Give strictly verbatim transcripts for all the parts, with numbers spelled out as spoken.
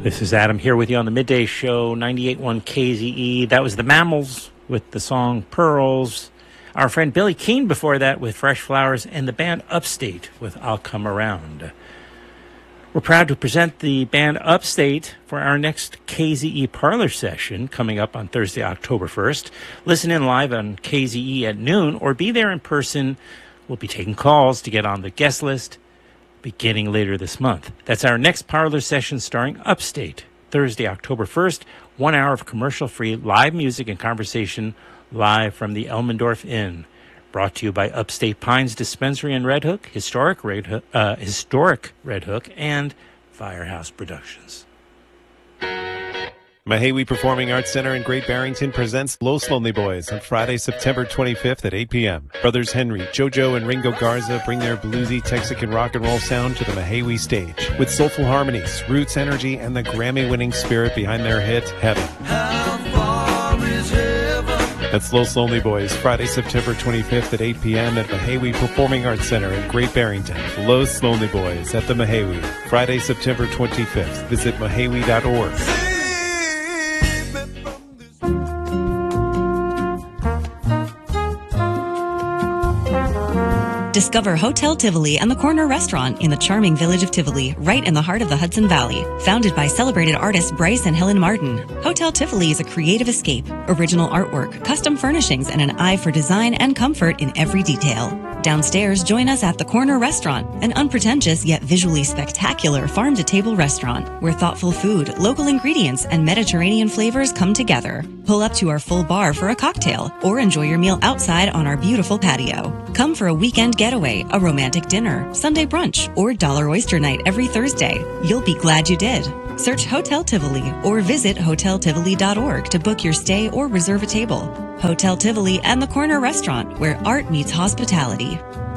This is Adam here with you on the Midday Show, ninety-eight point one K Z E. That was the Mammals with the song Pearls. Our friend Billy Keane before that with Fresh Flowers, and the band Upstate with I'll Come Around. We're proud to present the band Upstate for our next K Z E Parlor session coming up on Thursday, October first. Listen in live on K Z E at noon or be there in person. We'll be taking calls to get on the guest list beginning later this month. That's our next parlor session starring Upstate, Thursday, October first, one hour of commercial-free live music and conversation live from the Elmendorf Inn. Brought to you by Upstate Pines Dispensary in Red Hook, Historic Red Hook, uh, Historic Red Hook, and Firehouse Productions. Mahawi Performing Arts Center in Great Barrington presents Los Lonely Boys on Friday, September twenty-fifth at eight p.m. Brothers Henry, JoJo, and Ringo Garza bring their bluesy Texican rock and roll sound to the Mahawi stage with soulful harmonies, roots, energy, and the Grammy-winning spirit behind their hit, Heaven. How far is heaven? That's Los Lonely Boys, Friday, September twenty-fifth at eight p.m. at Mahawi Performing Arts Center in Great Barrington. Los Lonely Boys at the Mahawi, Friday, September twenty-fifth. Visit mahawi dot org. Discover Hotel Tivoli and the Corner Restaurant in the charming village of Tivoli, right in the heart of the Hudson Valley. Founded by celebrated artists Bryce and Helen Martin, Hotel Tivoli is a creative escape, original artwork, custom furnishings, and an eye for design and comfort in every detail. Downstairs, join us at the Corner Restaurant, an unpretentious yet visually spectacular farm-to-table restaurant where thoughtful food, local ingredients, and Mediterranean flavors come together. Pull up to our full bar for a cocktail or enjoy your meal outside on our beautiful patio. Come for a weekend getaway, a romantic dinner, Sunday brunch, or dollar oyster night every Thursday. You'll be glad you did. Search Hotel Tivoli or visit hotel tivoli dot org to book your stay or reserve a table. Hotel Tivoli and the Corner Restaurant, where art meets hospitality.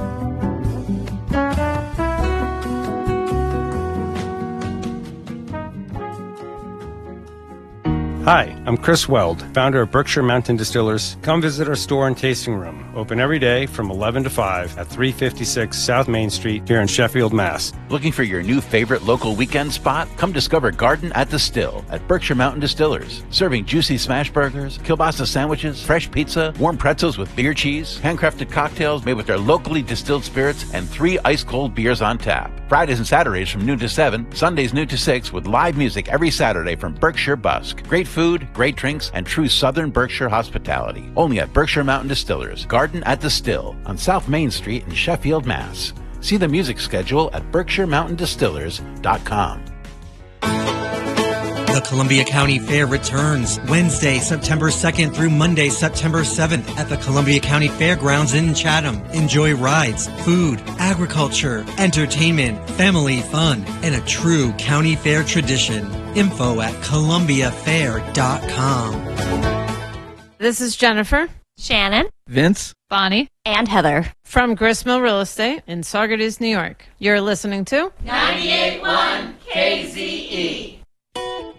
Hi, I'm Chris Weld, founder of Berkshire Mountain Distillers. Come visit our store and tasting room, open every day from eleven to five at three fifty-six South Main Street here in Sheffield, Mass. Looking for your new favorite local weekend spot? Come discover Garden at the Still at Berkshire Mountain Distillers. Serving juicy smash burgers, kielbasa sandwiches, fresh pizza, warm pretzels with beer cheese, handcrafted cocktails made with their locally distilled spirits, and three ice-cold beers on tap. Fridays and Saturdays from noon to seven, Sundays noon to six, with live music every Saturday from Berkshire Busk. Great food, great drinks, and true Southern Berkshire hospitality. Only at Berkshire Mountain Distillers, Garden at the Still, on South Main Street in Sheffield, Mass. See the music schedule at berkshire mountain distillers dot com. The Columbia County Fair returns Wednesday, September second through Monday, September seventh at the Columbia County Fairgrounds in Chatham. Enjoy rides, food, agriculture, entertainment, family fun, and a true county fair tradition. Info at columbia fair dot com. This is Jennifer, Shannon, Vince, Bonnie, and Heather from Gristmill Real Estate in Saugerties, New York. You're listening to ninety-eight point one K Z E.